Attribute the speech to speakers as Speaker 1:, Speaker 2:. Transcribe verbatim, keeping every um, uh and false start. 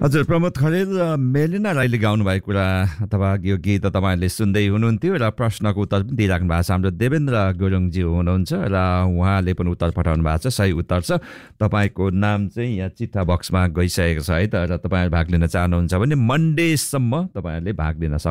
Speaker 1: हजुर प्रमोद खरेल र मेलिना राईले गाउनु भएको कुरा अथवा यो गीत तपाईँहरूले सुन्दै हुनुहुन्थ्यो र प्रश्नको उत्तर पनि दिइराख्नु भएको छ। हाम्रो देवेन्द्र गुरुङजी हुनुहुन्छ र उहाँले पनि उत्तर पठाउनु भएको छ। सही उत्तर छ। तपाईँको नाम चाहिँ यहाँ चिट्ठा बक्समा गइसकेको छ है त। र तपाईँहरू भाग लिन चाहनुहुन्छ भने मन्डेसम्म तपाईँहरूले भाग लिन सक्नुहुन्छ।